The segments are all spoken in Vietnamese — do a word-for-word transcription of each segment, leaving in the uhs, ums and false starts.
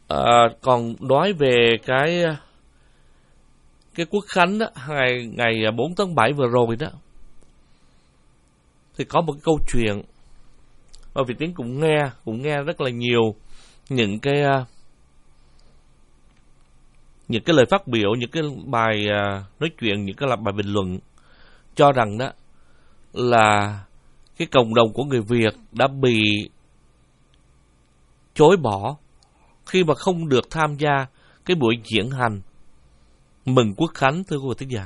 À, còn nói về cái cái quốc khánh đó, ngày ngày bốn tháng bảy vừa rồi đó, thì có một cái câu chuyện mà Việt Tiến cũng nghe cũng nghe rất là nhiều những cái những cái lời phát biểu, những cái bài nói chuyện, những cái là bài bình luận cho rằng đó là cái cộng đồng của người Việt đã bị chối bỏ khi mà không được tham gia cái buổi diễn hành mừng quốc khánh, thưa quý vị thính giả.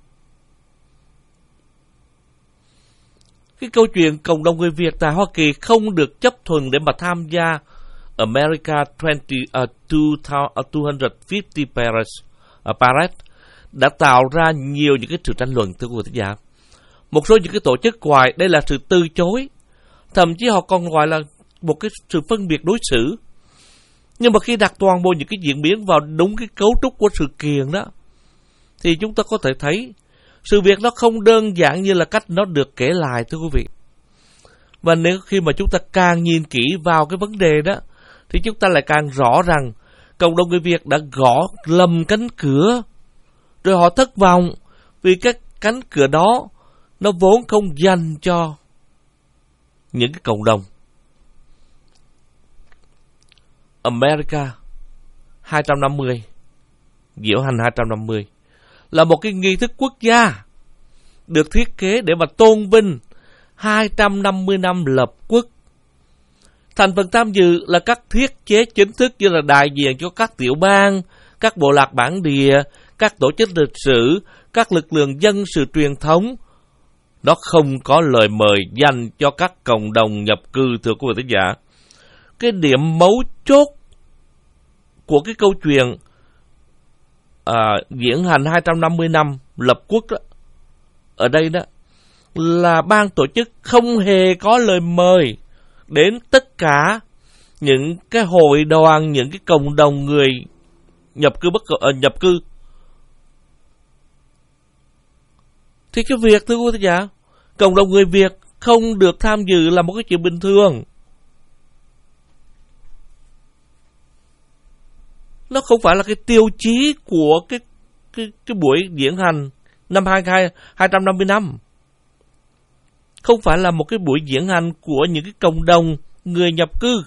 Cái câu chuyện cộng đồng người Việt tại Hoa Kỳ không được chấp thuận để mà tham gia America hai trăm năm mươi Parade đã tạo ra nhiều những cái sự tranh luận, thưa quý vị thính giả. Một số những cái tổ chức ngoài đây là sự từ chối, thậm chí họ còn gọi là một cái sự phân biệt đối xử. Nhưng mà khi đặt toàn bộ những cái diễn biến vào đúng cái cấu trúc của sự kiện đó, thì chúng ta có thể thấy sự việc nó không đơn giản như là cách nó được kể lại, thưa quý vị. Và nếu khi mà chúng ta càng nhìn kỹ vào cái vấn đề đó, thì chúng ta lại càng rõ rằng cộng đồng người Việt đã gõ lầm cánh cửa, rồi họ thất vọng vì cái cánh cửa đó nó vốn không dành cho những cái cộng đồng. America hai trăm năm mươi, diễu hành hai trăm năm mươi là một cái nghi thức quốc gia được thiết kế để mà tôn vinh hai trăm năm mươi năm lập quốc. Thành phần tham dự là các thiết chế chính thức như là đại diện cho các tiểu bang, các bộ lạc bản địa, các tổ chức lịch sử, các lực lượng dân sự truyền thống. Nó không có lời mời dành cho các cộng đồng nhập cư, thưa quý vị thính giả. Cái điểm mấu chốt của cái câu chuyện à, diễn hành hai trăm năm mươi năm lập quốc đó, ở đây đó là ban tổ chức không hề có lời mời đến tất cả những cái hội đoàn, những cái cộng đồng người nhập cư bất uh, nhập cư. Thì cái việc, thưa quý vị giả, cộng đồng người Việt không được tham dự là một cái chuyện bình thường. Nó không phải là cái tiêu chí của cái cái cái buổi diễn hành năm hai trăm năm mươi năm. Không phải là một cái buổi diễn hành của những cái cộng đồng người nhập cư.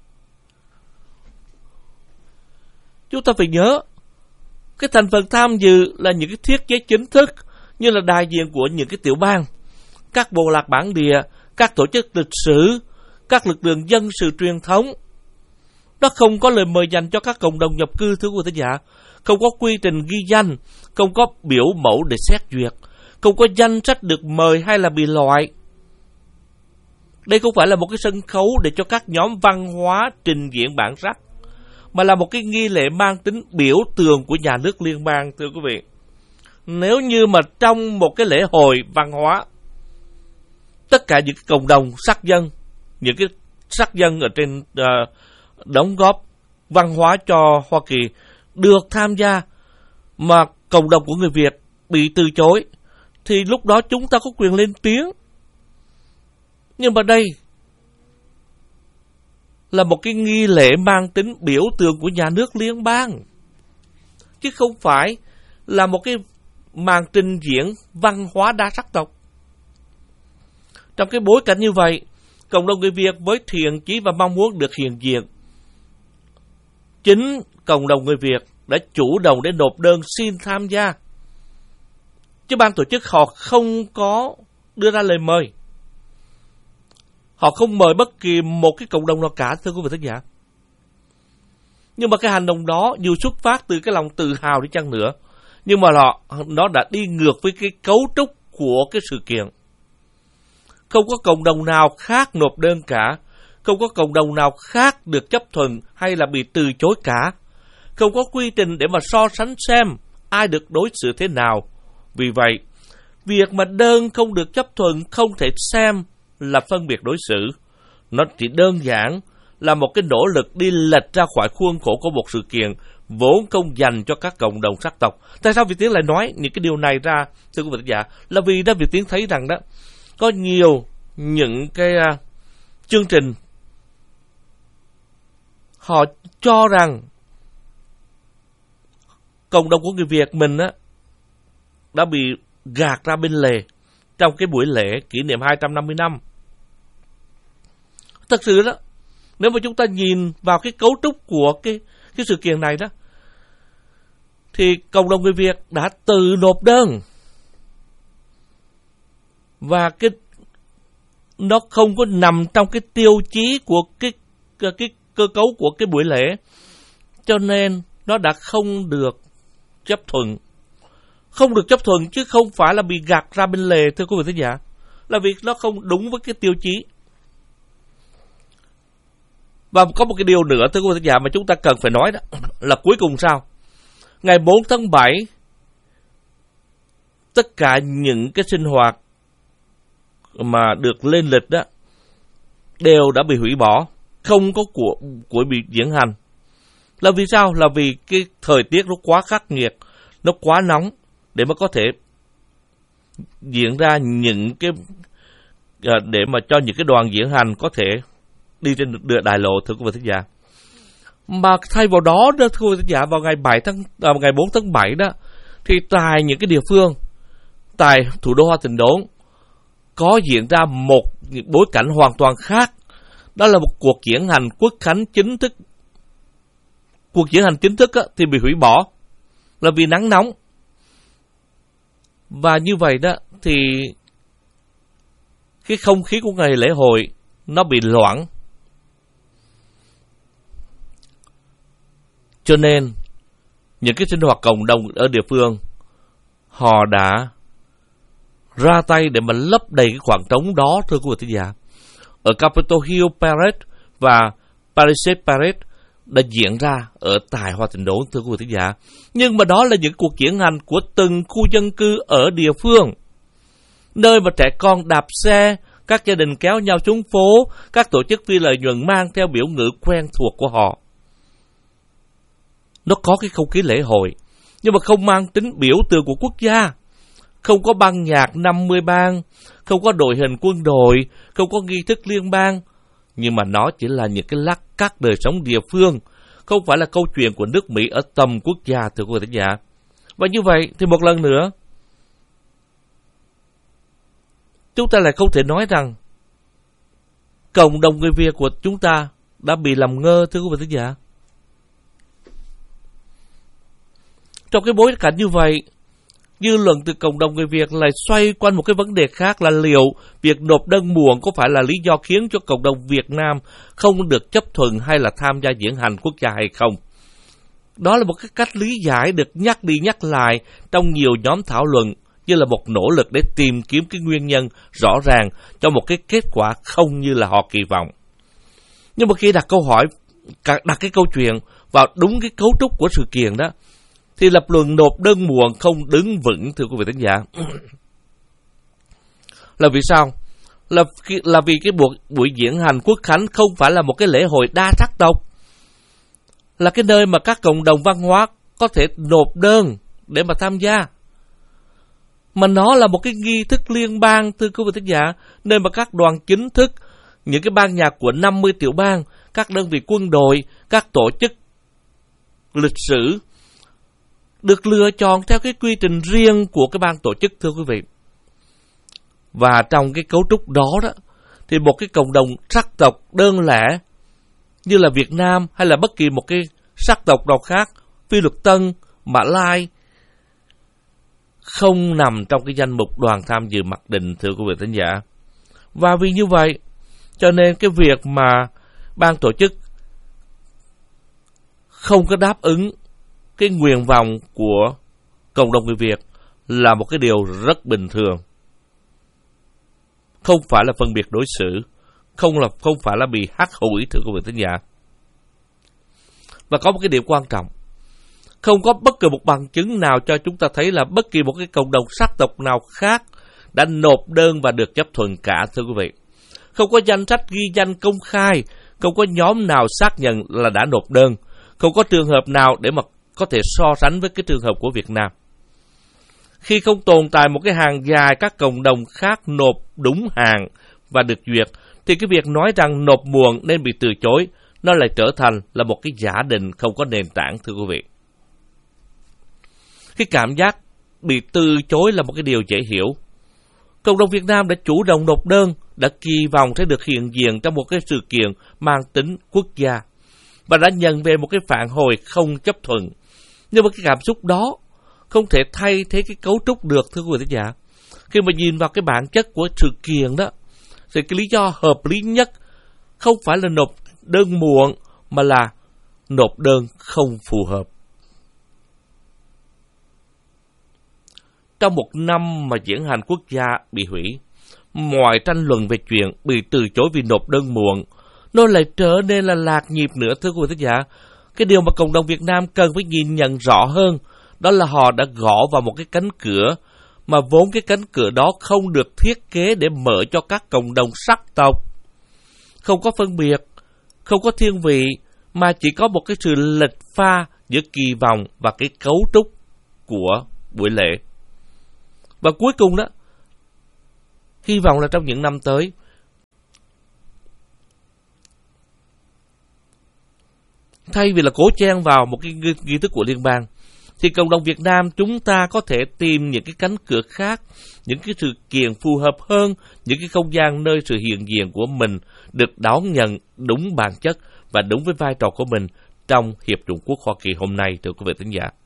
Chúng ta phải nhớ, cái thành phần tham dự là những cái thiết chế chính thức như là đại diện của những cái tiểu bang, các bộ lạc bản địa, các tổ chức lịch sử, các lực lượng dân sự truyền thống. Nó không có lời mời dành cho các cộng đồng nhập cư, thưa quý vị thính giả. Không có quy trình ghi danh, không có biểu mẫu để xét duyệt, không có danh sách được mời hay là bị loại. Đây không phải là một cái sân khấu để cho các nhóm văn hóa trình diễn bản sắc, mà là một cái nghi lễ mang tính biểu tượng của nhà nước liên bang, thưa quý vị. Nếu như mà trong một cái lễ hội văn hóa, tất cả những cái cộng đồng sắc dân, những cái sắc dân ở trên uh, đóng góp văn hóa cho Hoa Kỳ được tham gia, mà cộng đồng của người Việt bị từ chối, thì lúc đó chúng ta có quyền lên tiếng. Nhưng mà đây là một cái nghi lễ mang tính biểu tượng của nhà nước liên bang, chứ không phải là một cái màn trình diễn văn hóa đa sắc tộc. Trong cái bối cảnh như vậy, cộng đồng người Việt với thiện chí và mong muốn được hiện diện, chính cộng đồng người Việt đã chủ động để nộp đơn xin tham gia, chứ ban tổ chức họ không có đưa ra lời mời. Họ không mời bất kỳ một cái cộng đồng nào cả, thưa quý vị thính giả. Nhưng mà cái hành động đó dù xuất phát từ cái lòng tự hào đi chăng nữa, nhưng mà họ, nó đã đi ngược với cái cấu trúc của cái sự kiện. Không có cộng đồng nào khác nộp đơn cả, không có cộng đồng nào khác được chấp thuận hay là bị từ chối cả. Không có quy trình để mà so sánh xem ai được đối xử thế nào. Vì vậy, việc mà đơn không được chấp thuận không thể xem là phân biệt đối xử. Nó chỉ đơn giản là một cái nỗ lực đi lệch ra khỏi khuôn khổ của một sự kiện vốn không dành cho các cộng đồng sắc tộc. Tại sao Việt Tiến lại nói những cái điều này ra, thưa quý vị khán giả? Là vì đó Việt Tiến thấy rằng đó, có nhiều những cái uh, chương trình họ cho rằng cộng đồng của người Việt mình á đã bị gạt ra bên lề trong cái buổi lễ kỷ niệm hai trăm năm mươi năm. Thật sự đó, nếu mà chúng ta nhìn vào cái cấu trúc của cái, cái sự kiện này đó, thì cộng đồng người Việt đã tự nộp đơn. Và cái nó không có nằm trong cái tiêu chí của cái, cái, cái cơ cấu của cái buổi lễ, cho nên nó đã không được chấp thuận. Không được chấp thuận chứ không phải là bị gạt ra bên lề, thưa quý vị thính giả, là vì nó không đúng với cái tiêu chí. Và có một cái điều nữa, thưa quý vị thính giả, mà chúng ta cần phải nói đó là cuối cùng sao? Ngày bốn tháng bảy, tất cả những cái sinh hoạt mà được lên lịch đó đều đã bị hủy bỏ, không có của của bị diễn hành. Là vì sao? Là vì cái thời tiết nó quá khắc nghiệt, nó quá nóng để mà có thể diễn ra những cái để mà cho những cái đoàn diễn hành có thể đi trên đại lộ, thưa quý vị thính giả. Mà thay vào đó, đó thưa quý vị thính giả, vào ngày bảy tháng à, ngày bốn tháng bảy đó, thì tại những cái địa phương, tại thủ đô Hoa Tịnh Đốn có diễn ra một bối cảnh hoàn toàn khác. Đó là một cuộc diễn hành quốc khánh chính thức. Cuộc diễn hành chính thức á, thì bị hủy bỏ là vì nắng nóng. Và như vậy đó thì cái không khí của ngày lễ hội nó bị loãng. Cho nên những cái sinh hoạt cộng đồng ở địa phương họ đã ra tay để mà lấp đầy cái khoảng trống đó, thưa quý vị thính giả. Ở Capitol Hill Parade và Palisades Parade đã diễn ra ở tại Hoa Tịnh Đốn, thưa quý vị thính giả. Nhưng mà đó là những cuộc diễn hành của từng khu dân cư ở địa phương, nơi mà trẻ con đạp xe, các gia đình kéo nhau xuống phố, các tổ chức phi lợi nhuận mang theo biểu ngữ quen thuộc của họ. Nó có cái không khí lễ hội, nhưng mà không mang tính biểu tượng của quốc gia. Không có ban nhạc năm mươi bang, không có đội hình quân đội, không có nghi thức liên bang. Nhưng mà nó chỉ là những cái lát cắt đời sống địa phương, không phải là câu chuyện của nước Mỹ ở tầm quốc gia, thưa quý vị thính giả. Và như vậy thì một lần nữa, chúng ta lại không thể nói rằng cộng đồng người Việt của chúng ta đã bị làm ngơ, thưa quý vị thính giả. Trong cái bối cảnh như vậy, dư luận từ cộng đồng người Việt lại xoay quanh một cái vấn đề khác là liệu việc nộp đơn muộn có phải là lý do khiến cho cộng đồng Việt Nam không được chấp thuận hay là tham gia diễn hành quốc gia hay không. Đó là một cái cách lý giải được nhắc đi nhắc lại trong nhiều nhóm thảo luận như là một nỗ lực để tìm kiếm cái nguyên nhân rõ ràng cho một cái kết quả không như là họ kỳ vọng. Nhưng mà khi đặt câu hỏi, đặt cái câu chuyện vào đúng cái cấu trúc của sự kiện đó, thì lập luận nộp đơn muộn không đứng vững, thưa quý vị thính giả. Là vì sao? Là, là vì cái buổi, buổi diễn hành quốc khánh không phải là một cái lễ hội đa sắc tộc, là cái nơi mà các cộng đồng văn hóa có thể nộp đơn để mà tham gia. Mà nó là một cái nghi thức liên bang, thưa quý vị thính giả, nơi mà các đoàn chính thức, những cái ban nhạc của năm mươi tiểu bang, các đơn vị quân đội, các tổ chức lịch sử được lựa chọn theo cái quy trình riêng của cái ban tổ chức, thưa quý vị. Và trong cái cấu trúc đó đó, thì một cái cộng đồng sắc tộc đơn lẻ như là Việt Nam hay là bất kỳ một cái sắc tộc nào khác, Phi Luật Tân, Mã Lai, không nằm trong cái danh mục đoàn tham dự mặc định, thưa quý vị thính giả. Và vì như vậy, cho nên cái việc mà ban tổ chức không có đáp ứng cái nguyện vọng của cộng đồng người Việt là một cái điều rất bình thường. Không phải là phân biệt đối xử, không là không phải là bị hắt hủi, thưa quý vị thính giả. Và có một cái điểm quan trọng, không có bất kỳ một bằng chứng nào cho chúng ta thấy là bất kỳ một cái cộng đồng sắc tộc nào khác đã nộp đơn và được chấp thuận cả, thưa quý vị. Không có danh sách ghi danh công khai, không có nhóm nào xác nhận là đã nộp đơn, không có trường hợp nào để mà có thể so sánh với cái trường hợp của Việt Nam. Khi không tồn tại một cái hàng dài các cộng đồng khác nộp đúng hàng và được duyệt, thì cái việc nói rằng nộp muộn nên bị từ chối, nó lại trở thành là một cái giả định không có nền tảng, thưa quý vị. Cái cảm giác bị từ chối là một cái điều dễ hiểu. Cộng đồng Việt Nam đã chủ động nộp đơn, đã kỳ vọng sẽ được hiện diện trong một cái sự kiện mang tính quốc gia, và đã nhận về một cái phản hồi không chấp thuận. Nhưng mà cái cảm xúc đó không thể thay thế cái cấu trúc được, thưa quý vị thính giả. Khi mà nhìn vào cái bản chất của sự kiện đó, thì cái lý do hợp lý nhất không phải là nộp đơn muộn, mà là nộp đơn không phù hợp. Trong một năm mà diễn hành quốc gia bị hủy, mọi tranh luận về chuyện bị từ chối vì nộp đơn muộn, nó lại trở nên là lạc nhịp nữa, thưa quý vị thính giả. Cái điều mà cộng đồng Việt Nam cần phải nhìn nhận rõ hơn, đó là họ đã gõ vào một cái cánh cửa, mà vốn cái cánh cửa đó không được thiết kế để mở cho các cộng đồng sắc tộc. Không có phân biệt, không có thiên vị, mà chỉ có một cái sự lệch pha giữa kỳ vọng và cái cấu trúc của buổi lễ. Và cuối cùng đó, hy vọng là trong những năm tới, thay vì là cố chen vào một cái nghi thức của liên bang, thì cộng đồng Việt Nam chúng ta có thể tìm những cái cánh cửa khác, những cái sự kiện phù hợp hơn, những cái không gian nơi sự hiện diện của mình được đón nhận đúng bản chất và đúng với vai trò của mình trong Hiệp chủng quốc Hoa Kỳ hôm nay, thưa quý vị thính giả.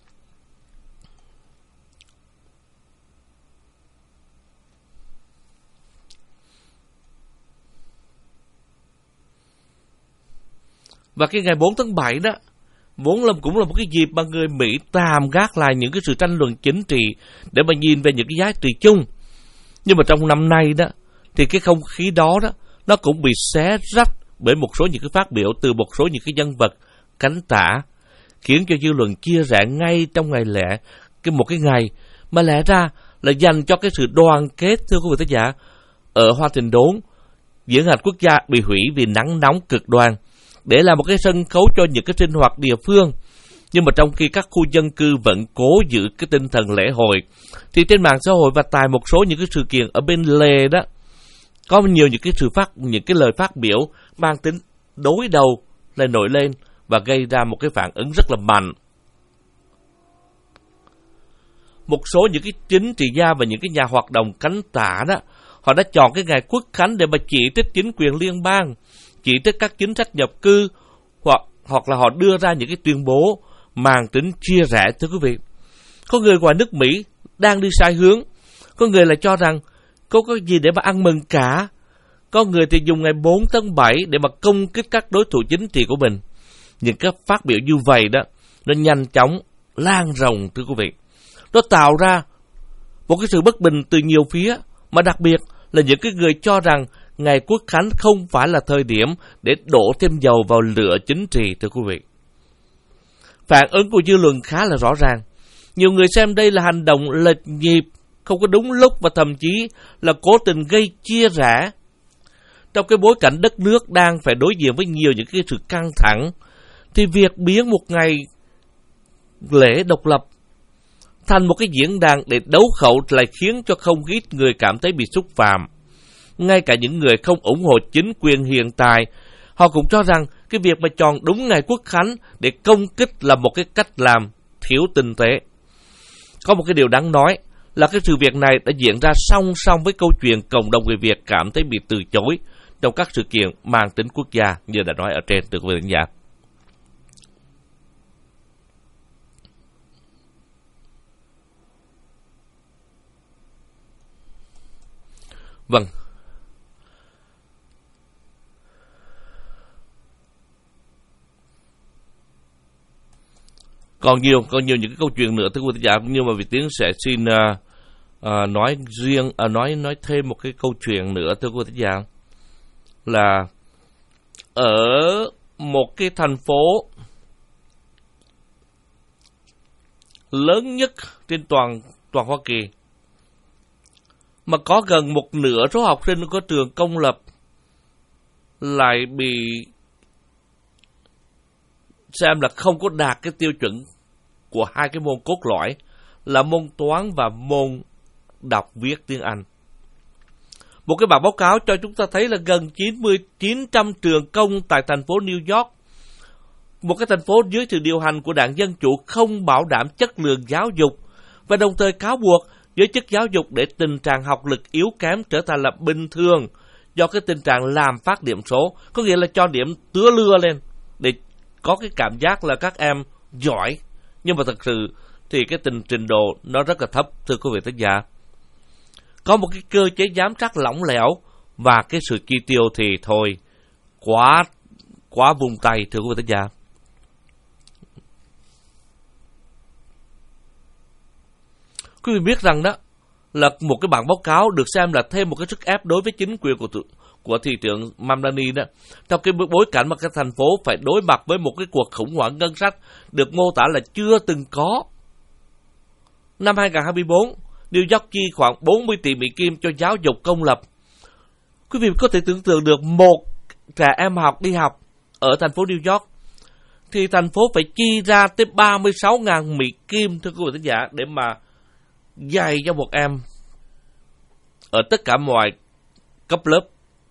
Và cái ngày bốn tháng bảy đó, vốn là cũng là một cái dịp mà người Mỹ tạm gác lại những cái sự tranh luận chính trị để mà nhìn về những cái giá trị chung. Nhưng mà trong năm nay đó, thì cái không khí đó đó, nó cũng bị xé rách bởi một số những cái phát biểu từ một số những cái nhân vật cánh tả, khiến cho dư luận chia rẽ ngay trong ngày lễ, cái một cái ngày mà lẽ ra là dành cho cái sự đoàn kết, thưa quý vị thính giả. Ở Hoa Trình Đốn, diễn hành quốc gia bị hủy vì nắng nóng cực đoan, để làm một cái sân khấu cho những cái sinh hoạt địa phương. Nhưng mà trong khi các khu dân cư vẫn cố giữ cái tinh thần lễ hội, thì trên mạng xã hội và tại một số những cái sự kiện ở bên lề đó, có nhiều những cái sự phát những cái lời phát biểu mang tính đối đầu lại nổi lên và gây ra một cái phản ứng rất là mạnh. Một số những cái chính trị gia và những cái nhà hoạt động cánh tả đó, họ đã chọn cái ngày Quốc khánh để mà chỉ trích chính quyền liên bang, chỉ trích các chính sách nhập cư, hoặc hoặc là họ đưa ra những cái tuyên bố mang tính chia rẽ, thưa quý vị. Có người ngoài nước Mỹ đang đi sai hướng, có người lại cho rằng có cái gì để mà ăn mừng cả, có người thì dùng ngày bốn tháng bảy để mà công kích các đối thủ chính trị của mình. Những cái phát biểu như vậy đó, nó nhanh chóng lan rộng, thưa quý vị. Nó tạo ra một cái sự bất bình từ nhiều phía, mà đặc biệt là những cái người cho rằng ngày Quốc khánh không phải là thời điểm để đổ thêm dầu vào lửa chính trị, thưa quý vị. Phản ứng của dư luận khá là rõ ràng. Nhiều người xem đây là hành động lệch nhịp, không có đúng lúc, và thậm chí là cố tình gây chia rẽ. Trong cái bối cảnh đất nước đang phải đối diện với nhiều những cái sự căng thẳng, thì việc biến một ngày lễ độc lập thành một cái diễn đàn để đấu khẩu lại khiến cho không ít người cảm thấy bị xúc phạm. Ngay cả những người không ủng hộ chính quyền hiện tại, họ cũng cho rằng cái việc mà chọn đúng ngày Quốc khánh để công kích là một cái cách làm thiếu tinh tế. Có một cái điều đáng nói là cái sự việc này đã diễn ra song song với câu chuyện cộng đồng người Việt cảm thấy bị từ chối trong các sự kiện mang tính quốc gia như đã nói ở trên, từ quý vị khán giả. Vâng. Còn nhiều, còn nhiều những cái câu chuyện nữa, thưa quý vị khán giả, nhưng mà Việt Tiến sẽ xin uh, uh, nói riêng, uh, nói nói thêm một cái câu chuyện nữa, thưa quý vị khán giả, là ở một cái thành phố lớn nhất trên toàn toàn Hoa Kỳ, mà có gần một nửa số học sinh của trường công lập lại bị xem là không có đạt cái tiêu chuẩn của hai cái môn cốt lõi là môn toán và môn đọc viết tiếng Anh. Một cái bản báo cáo cho chúng ta thấy là gần chín mươi chín trăm trường công tại thành phố New York một cái thành phố dưới sự điều hành của đảng Dân Chủ không bảo đảm chất lượng giáo dục, và đồng thời cáo buộc giới chức giáo dục để tình trạng học lực yếu kém trở thành là bình thường do cái tình trạng làm phát điểm số, có nghĩa là cho điểm tứa lưa lên để có cái cảm giác là các em giỏi, nhưng mà thật sự thì cái tình trình độ nó rất là thấp, thưa quý vị thính giả. Có một cái cơ chế giám sát lỏng lẻo và cái sự chi tiêu thì thôi quá quá vùng tay, thưa quý vị thính giả. Quý vị biết rằng đó là một cái bản báo cáo được xem là thêm một cái sức ép đối với chính quyền của của thị trưởng Mamdani đó, trong cái bối cảnh mà cái thành phố phải đối mặt với một cái cuộc khủng hoảng ngân sách được mô tả là chưa từng có. Năm hai không hai tư, New York chi khoảng bốn mươi tỷ Mỹ Kim cho giáo dục công lập. Quý vị có thể tưởng tượng được một trẻ em học đi học ở thành phố New York thì thành phố phải chi ra tới ba mươi sáu nghìn Mỹ Kim, thưa quý vị thính giả, để mà dạy cho một em ở tất cả mọi cấp lớp.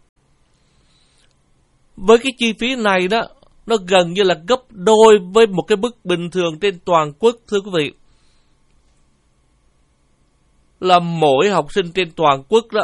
Với cái chi phí này đó, nó gần như là gấp đôi với một cái mức bình thường trên toàn quốc, thưa quý vị. Là mỗi học sinh trên toàn quốc đó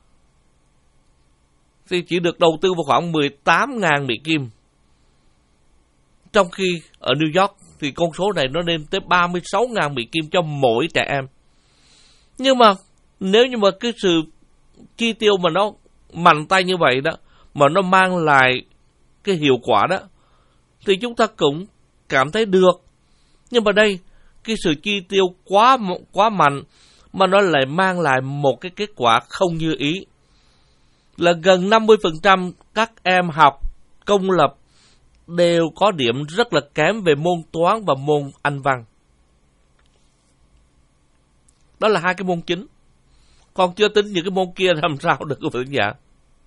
thì chỉ được đầu tư vào khoảng mười tám nghìn Mỹ Kim. Trong khi ở New York thì con số này nó lên tới ba mươi sáu nghìn Mỹ Kim cho mỗi trẻ em. Nhưng mà nếu như mà cái sự chi tiêu mà nó mạnh tay như vậy đó, mà nó mang lại cái hiệu quả đó, thì chúng ta cũng cảm thấy được. Nhưng mà đây, cái sự chi tiêu quá quá mạnh mà nó lại mang lại một cái kết quả không như ý. Là gần năm mươi phần trăm các em học công lập đều có điểm rất là kém về môn toán và môn Anh văn. Đó là hai cái môn chính. Còn chưa tính những cái môn kia làm sao được quý vị giả.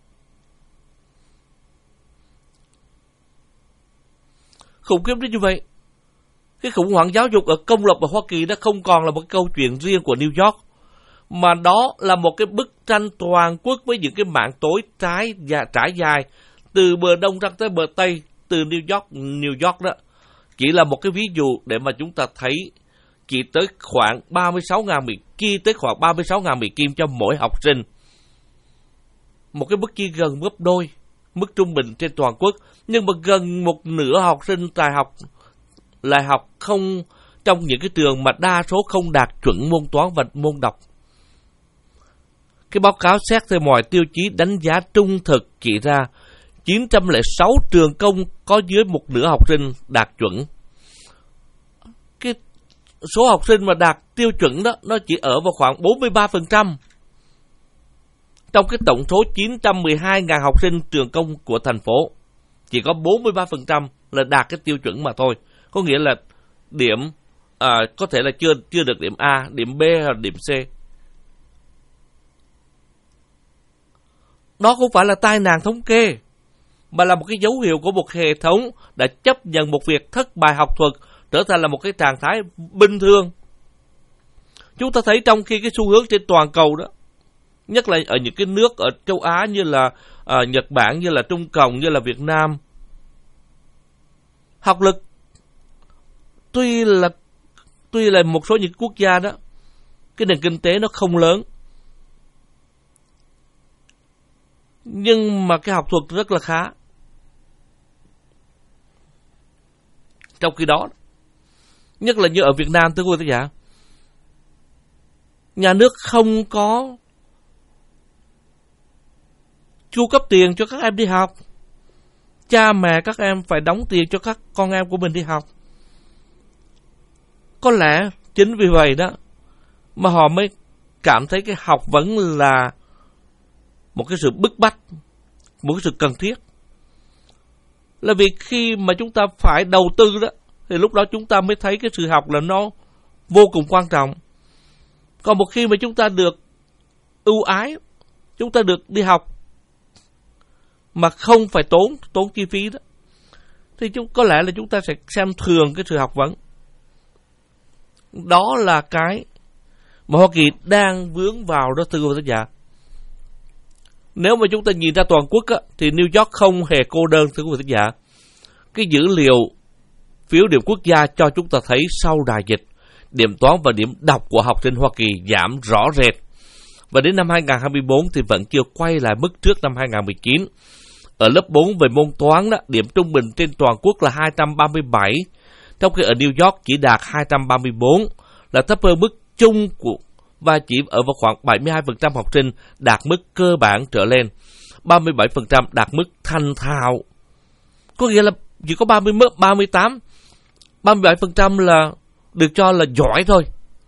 Khủng khiếp đến như vậy. Cái khủng hoảng giáo dục ở công lập ở Hoa Kỳ đó không còn là một câu chuyện riêng của New York, mà đó là một cái bức tranh toàn quốc với những cái mảng tối trái và trải dài từ bờ đông ra tới bờ tây, từ New York, New York đó. Chỉ là một cái ví dụ để mà chúng ta thấy chỉ tới khoảng ba mươi sáu nghìn Mỹ Kim, tới khoảng ba mươi sáu nghìn Mỹ Kim cho mỗi học sinh. Một cái mức chi gần gấp đôi mức trung bình trên toàn quốc, nhưng mà gần một nửa học sinh tài học lại học không trong những cái trường mà đa số không đạt chuẩn môn toán và môn đọc. Cái báo cáo xét theo mọi tiêu chí đánh giá trung thực chỉ ra chín trăm lẻ sáu trường công có dưới một nửa học sinh đạt chuẩn. Cái số học sinh mà đạt tiêu chuẩn đó nó chỉ ở vào khoảng bốn mươi ba phần trăm. Trong cái tổng số chín trăm mười hai nghìn học sinh trường công của thành phố, chỉ có bốn mươi ba phần trăm là đạt cái tiêu chuẩn mà thôi. Có nghĩa là điểm à, có thể là chưa chưa được điểm A, điểm B hoặc điểm C. Đó không phải là tai nạn thống kê, mà là một cái dấu hiệu của một hệ thống đã chấp nhận một việc thất bại học thuật trở thành là một cái trạng thái bình thường. Chúng ta thấy trong khi cái xu hướng trên toàn cầu đó, nhất là ở những cái nước ở châu Á như là à, Nhật Bản, như là Trung Cộng, như là Việt Nam, học lực tuy là tuy là một số những quốc gia đó cái nền kinh tế nó không lớn, nhưng mà cái học thuật rất là khá. Trong khi đó, nhất là như ở Việt Nam, thưa quý vị thính giả, nhà nước không có chu cấp tiền cho các em đi học. Cha mẹ các em phải đóng tiền cho các con em của mình đi học. Có lẽ chính vì vậy đó mà họ mới cảm thấy cái học vẫn là một cái sự bức bách, một cái sự cần thiết. Là vì khi mà chúng ta phải đầu tư đó, thì lúc đó chúng ta mới thấy cái sự học là nó vô cùng quan trọng. Còn một khi mà chúng ta được ưu ái, chúng ta được đi học mà không phải tốn tốn chi phí đó, thì chúng có lẽ là chúng ta sẽ xem thường cái sự học vấn. Đó là cái mà Hoa Kỳ đang vướng vào đó, thưa quý vị thính giả. Nếu mà chúng ta nhìn ra toàn quốc á, thì New York không hề cô đơn, thưa quý vị thính giả. Cái dữ liệu phiếu điểm quốc gia cho chúng ta thấy sau đại dịch, điểm toán và điểm đọc của học sinh Hoa Kỳ giảm rõ rệt. Và đến năm hai không hai tư thì vẫn chưa quay lại mức trước năm hai không một chín. Ở lớp bốn về môn toán, đó, điểm trung bình trên toàn quốc là hai trăm ba mươi bảy, trong khi ở New York chỉ đạt hai trăm ba mươi bốn, là thấp hơn mức chung của, và chỉ ở vào khoảng bảy mươi hai phần trăm học sinh đạt mức cơ bản trở lên, ba mươi bảy phần trăm đạt mức thành thạo. Có nghĩa là chỉ có ba mươi, ba mươi tám, ba mươi bảy phần trăm là được cho là giỏi thôi.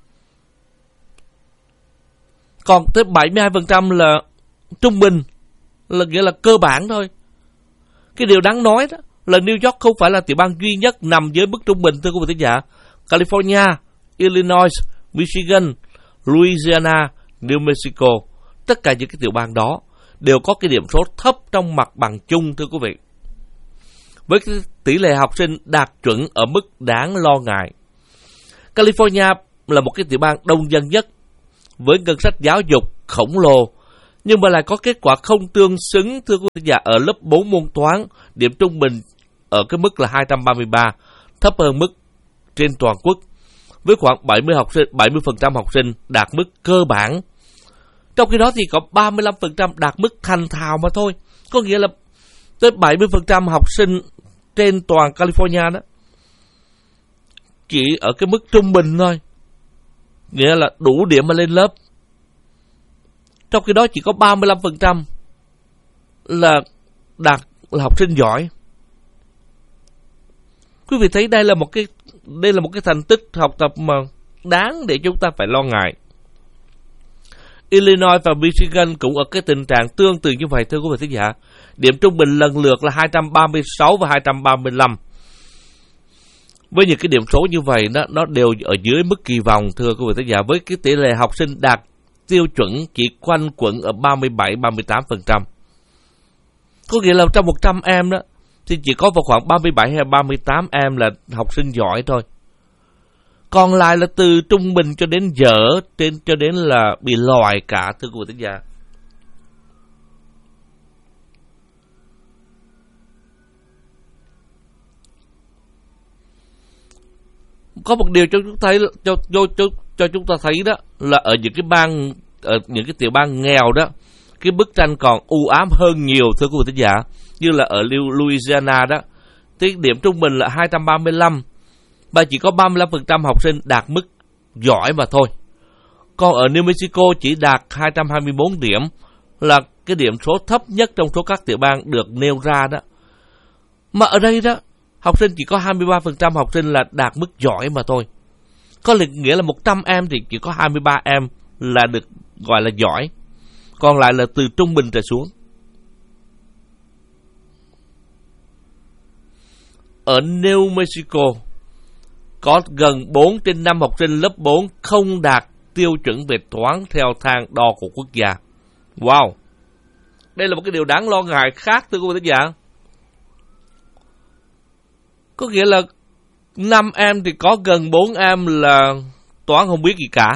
Còn tới bảy mươi hai phần trăm là trung bình, là nghĩa là cơ bản thôi. Cái điều đáng nói đó là New York không phải là tiểu bang duy nhất nằm dưới mức trung bình, thưa quý vị thính giả. California, Illinois, Michigan, Louisiana, New Mexico, tất cả những cái tiểu bang đó đều có cái điểm số thấp trong mặt bằng chung, thưa quý vị. Với cái tỷ lệ học sinh đạt chuẩn ở mức đáng lo ngại. California là một cái tiểu bang đông dân nhất với ngân sách giáo dục khổng lồ, nhưng mà lại có kết quả không tương xứng, thưa quý vị giả. Ở lớp bốn môn toán, điểm trung bình ở cái mức là hai trăm ba mươi ba, thấp hơn mức trên toàn quốc, với khoảng bảy mươi học sinh, bảy mươi phần trăm học sinh đạt mức cơ bản. Trong khi đó thì có ba mươi lăm phần trăm đạt mức thành thạo mà thôi. Có nghĩa là tới bảy mươi phần trăm học sinh trên toàn California đó chỉ ở cái mức trung bình thôi, nghĩa là đủ điểm mà lên lớp. Trong khi đó chỉ có ba mươi lăm phần trăm là đạt là học sinh giỏi. Quý vị thấy đây là một cái đây là một cái thành tích học tập mà đáng để chúng ta phải lo ngại. Illinois và Michigan cũng ở cái tình trạng tương tự như vậy, thưa quý vị thính giả. Điểm trung bình lần lượt là hai trăm ba mươi sáu và hai trăm ba mươi lăm. Với những cái điểm số như vậy, nó, nó đều ở dưới mức kỳ vọng, thưa quý vị thính giả. Với cái tỷ lệ học sinh đạt tiêu chuẩn chỉ quanh quẩn ở ba mươi bảy đến ba mươi tám phần trăm. Có nghĩa là trong một trăm em đó thì chỉ có vào khoảng ba mươi bảy hay ba mươi tám em là học sinh giỏi thôi. Còn lại là từ trung bình cho đến dở, trên cho đến là bị lòi cả, thưa quý vị thính giả. Có một điều cho chúng thấy cho, cho, cho, cho chúng ta thấy đó là ở những cái bang, ở những cái tiểu bang nghèo đó, cái bức tranh còn u ám hơn nhiều, thưa quý vị thính giả. Như là ở Louisiana đó, thì điểm trung bình là hai trăm ba mươi lăm và chỉ có ba mươi lăm phần trăm học sinh đạt mức giỏi mà thôi. Còn ở New Mexico chỉ đạt hai trăm hai mươi bốn điểm, là cái điểm số thấp nhất trong số các tiểu bang được nêu ra đó. Mà ở đây đó, học sinh chỉ có hai mươi ba phần trăm học sinh là đạt mức giỏi mà thôi. Có nghĩa là một trăm em thì chỉ có hai mươi ba em là được gọi là giỏi, còn lại là từ trung bình trở xuống. Ở New Mexico có gần bốn trên năm học sinh lớp bốn không đạt tiêu chuẩn về toán theo thang đo của quốc gia. Wow! Đây là một cái điều đáng lo ngại khác, thưa quý vị thính giả. Có nghĩa là năm em thì có gần bốn em là toán không biết gì cả.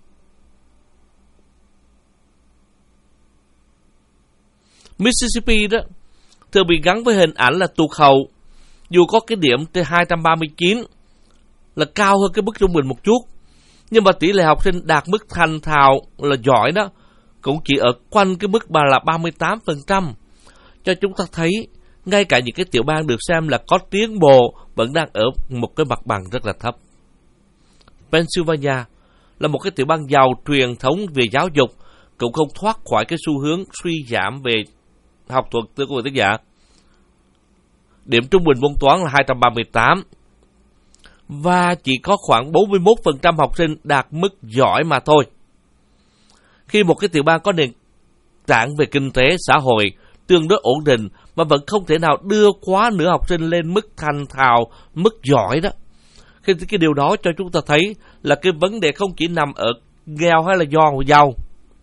Mississippi đó thường bị gắn với hình ảnh là tụt hậu, dù có cái điểm tới hai trăm ba mươi chín là cao hơn cái mức trung bình một chút, nhưng mà tỷ lệ học sinh đạt mức thành thạo là giỏi đó cũng chỉ ở quanh cái mức mà là ba mươi tám phần trăm. Cho chúng ta thấy ngay cả những cái tiểu bang được xem là có tiến bộ vẫn đang ở một cái mặt bằng rất là thấp. Pennsylvania là một cái tiểu bang giàu truyền thống về giáo dục, cũng không thoát khỏi cái xu hướng suy giảm về học thuật, thưa quý vị thính giả. Điểm trung bình môn toán là hai trăm ba mươi tám và chỉ có khoảng bốn mươi mốt phần trăm học sinh đạt mức giỏi mà thôi. Khi một cái tiểu bang có nền tảng về kinh tế xã hội tương đối ổn định mà vẫn không thể nào đưa quá nửa học sinh lên mức thành thạo, mức giỏi đó, cái, cái điều đó cho chúng ta thấy là cái vấn đề không chỉ nằm ở nghèo hay là do giàu,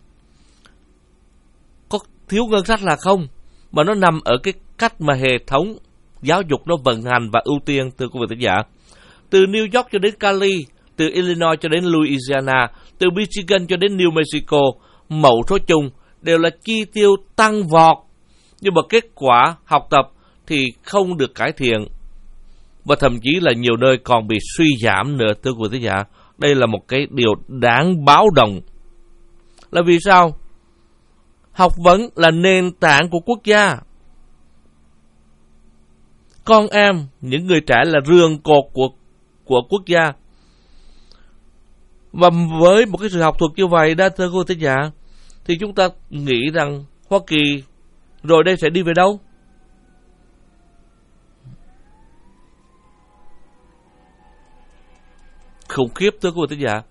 có thiếu ngân sách là không, mà nó nằm ở cái cách mà hệ thống giáo dục nó vận hành và ưu tiên, thưa quý vị thính giả. Từ New York cho đến Cali, từ Illinois cho đến Louisiana, từ Michigan cho đến New Mexico, mẫu số chung đều là chi tiêu tăng vọt, nhưng mà kết quả học tập thì không được cải thiện. và thậm chí là nhiều nơi còn bị suy giảm nữa, thưa quý thính giả. Đây là một cái điều đáng báo động. Là vì sao? Học vấn là nền tảng của quốc gia. Con em, những người trẻ là rường cột của, của quốc gia. Và với một cái sự học thuật như vậy đó, thưa quý thính giả, thì chúng ta nghĩ rằng Hoa Kỳ rồi đây sẽ đi về đâu? Khủng khiếp, thưa quý thính giả.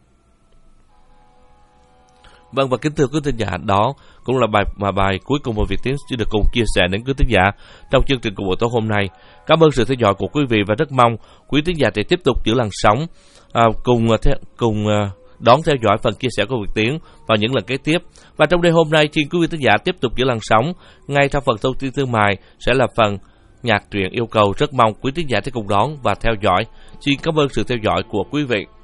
Vâng, và kính thưa quý thính giả, đó cũng là bài mà bài cuối cùng mà Việt Tiến sẽ được cùng chia sẻ đến quý thính giả trong chương trình của buổi tối hôm nay. Cảm ơn sự theo dõi của quý vị và rất mong quý thính giả sẽ tiếp tục giữ làn sóng à, cùng cùng à, đón theo dõi phần chia sẻ của Việt Tiến vào những lần kế tiếp. Và trong đêm hôm nay, xin quý vị thính giả tiếp tục giữ làn sóng. Ngay sau phần thông tin thương mại sẽ là phần nhạc truyện yêu cầu. Rất mong quý thính giả sẽ cùng đón và theo dõi. Xin cảm ơn sự theo dõi của quý vị.